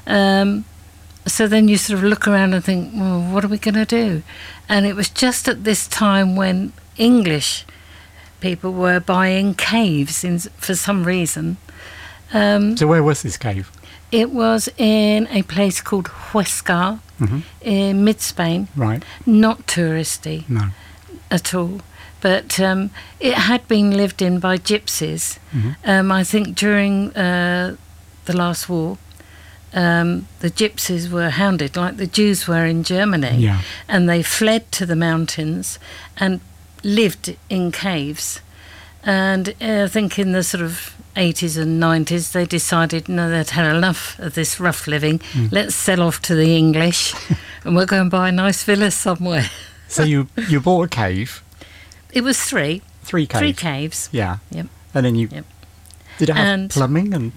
So then you sort of look around and think, well, what are we going to do? And it was just at this time when English people were buying caves for some reason. So where was this cave? It was in a place called Huescar in mid-Spain. Right. Not touristy at all. But it had been lived in by gypsies. I think during the last war, the gypsies were hounded like the Jews were in Germany. Yeah. And they fled to the mountains and lived in caves. And I think in the sort of 80s and 90s, they decided, no, they'd had enough of this rough living. Let's sell off to the English and we'll go and buy a nice villa somewhere. So you bought a cave? It was three. 3 caves? 3 caves. Yeah. Yep. And then you... Yep. Did it have plumbing? And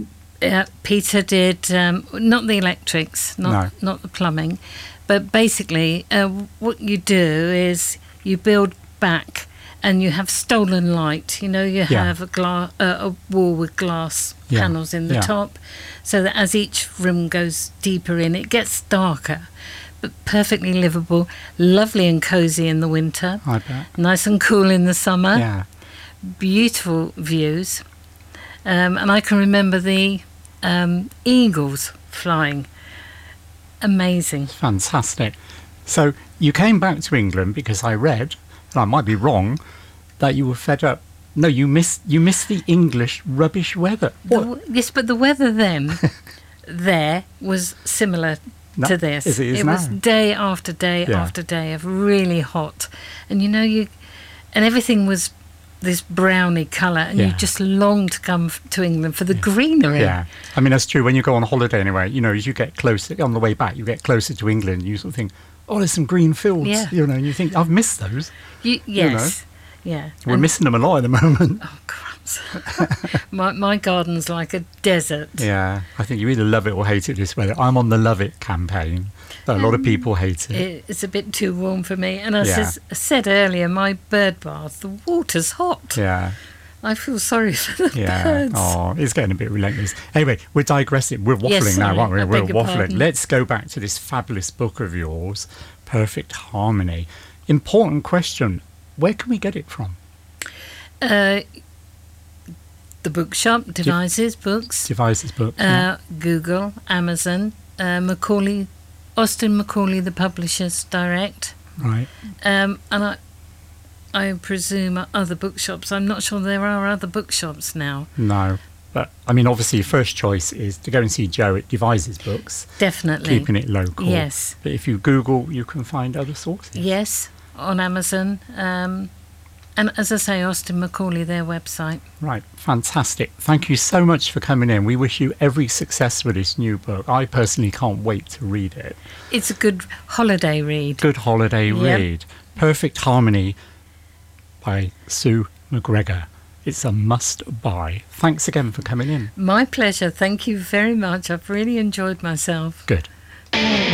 Peter did, not the electrics, not the plumbing, but basically what you do is you build back and you have stolen light. You know, you have a wall with glass panels in the top, so that as each room goes deeper in, it gets darker, but perfectly livable, lovely and cosy in the winter. I bet. Nice and cool in the summer. Yeah. Beautiful views. And I can remember the eagles flying. Amazing. Fantastic. So you came back to England because I read, and I might be wrong, that you were fed up. No, you missed the English rubbish weather. Yes, but the weather then there was similar to this. It was day after day after day of really hot, and and everything was this browny colour, and you just long to come to England for the greenery. Yeah, I mean that's true. When you go on holiday anyway, as you get closer on the way back, you get closer to England. You sort of think, oh, there's some green fields. And you think I've missed those. Yes. Yeah. We're missing them a lot at the moment. Oh, crumbs. my garden's like a desert. Yeah, I think you either love it or hate it this weather. I'm on the love it campaign. But a lot of people hate it. It's a bit too warm for me. And as I said earlier, my bird bath, the water's hot. Yeah. I feel sorry for the birds. Oh, it's getting a bit relentless. Anyway, we're digressing. We're waffling now, aren't we? We're waffling. Pardon. Let's go back to this fabulous book of yours, Perfect Harmony. Important question. Where can we get it from? The bookshop, Devises Books. Devises Books. Google, Amazon, Austin Macaulay, the publishers direct. Right. And I presume other bookshops. I'm not sure there are other bookshops now. No. But, I mean, obviously, your first choice is to go and see Joe at Devises Books. Definitely. Keeping it local. Yes. But if you Google, you can find other sources. Yes, on Amazon. And as I say, Austin Macaulay, their website. Right. Fantastic. Thank you so much for coming in. We wish you every success with this new book. I personally can't wait to read it. It's a good holiday read. Good holiday read. Perfect Harmony by Sue McGregor. It's a must-buy. Thanks again for coming in. My pleasure. Thank you very much. I've really enjoyed myself. Good.